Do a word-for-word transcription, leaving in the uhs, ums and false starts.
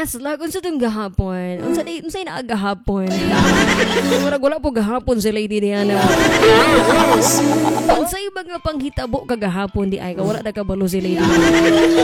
Aslag, unsa tong gahapon? Unsa day unsay naa gahapon? Murag wala po gahapon si Lady Diana. Unsay mga panghitabo kagahapon di ay ka wala na kabalo si Lady Diana.